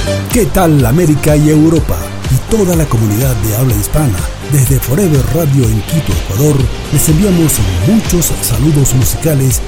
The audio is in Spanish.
¿Qué tal América y Europa y toda la comunidad de habla hispana? Desde Forever Radio en Quito, Ecuador, les enviamos muchos saludos musicales